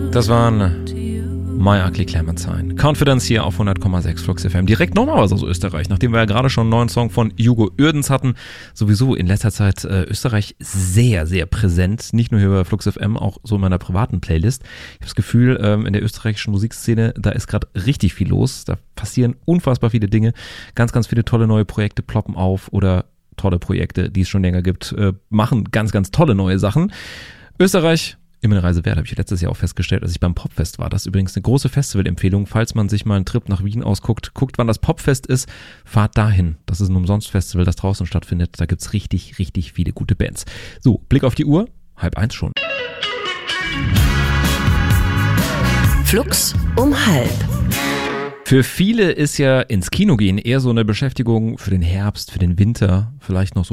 Das waren My Ugly Clementine. Confidence hier auf 100,6 Flux FM. Direkt nochmal was aus Österreich, nachdem wir ja gerade schon einen neuen Song von Hugo Uerdens hatten. Sowieso in letzter Zeit Österreich sehr, sehr präsent. Nicht nur hier bei Flux FM, auch so in meiner privaten Playlist. Ich habe das Gefühl, in der österreichischen Musikszene, da ist gerade richtig viel los. Da passieren unfassbar viele Dinge. Ganz, ganz viele tolle neue Projekte ploppen auf oder tolle Projekte, die es schon länger gibt, machen ganz, ganz tolle neue Sachen. Österreich, immer eine Reise wert, habe ich letztes Jahr auch festgestellt, als ich beim Popfest war. Das ist übrigens eine große Festivalempfehlung. Falls man sich mal einen Trip nach Wien ausguckt, guckt, wann das Popfest ist, fahrt dahin. Das ist ein Umsonst-Festival, das draußen stattfindet. Da gibt's richtig, richtig viele gute Bands. So, Blick auf die Uhr, 12:30 schon. Flux um 12:30. Für viele ist ja ins Kino gehen eher so eine Beschäftigung für den Herbst, für den Winter, vielleicht noch so